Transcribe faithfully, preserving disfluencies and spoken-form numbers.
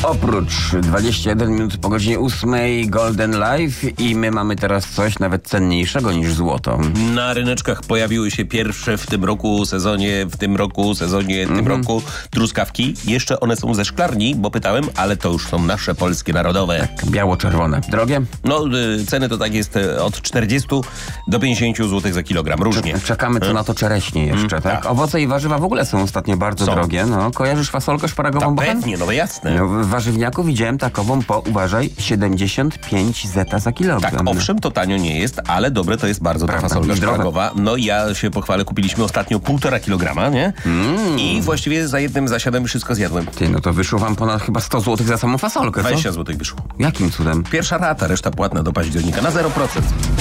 Oprócz dwadzieścia jeden minut po godzinie ósmej Golden Life i my mamy teraz coś nawet cenniejszego niż złoto. Na ryneczkach pojawiły się pierwsze w tym roku sezonie, w tym roku sezonie, w tym Mhm. roku truskawki. Jeszcze one są ze szklarni, bo pytałem, ale to już są nasze polskie narodowe. Tak, biało-czerwone. Drogie? No, y, ceny to tak jest y, od czterdziestu do pięćdziesięciu złotych za kilogram, różnie. Czekamy co na to czereśnie jeszcze, tak? tak. Owoce i warzywa w ogóle są ostatnio bardzo Są. drogie. No, kojarzysz fasolkę szparagową No, bochen? pewnie, no jasne. No, w warzywniaku widziałem takową po, uważaj, siedemdziesiąt pięć zeta za kilogram. Tak, owszem, to tanio nie jest, ale dobre to jest bardzo ta Prawda, fasolka i zdrowe. szparagowa. No ja się pochwalę, kupiliśmy ostatnio półtora kilograma, nie? Mm. I właściwie za jednym zasiadem wszystko zjadłem. Ty, no to wyszło wam ponad chyba sto złotych za samą fasolkę, co? dwadzieścia złotych wyszło. Jakim cudem? Pierwsza rata, reszta płatna do października na zero procent.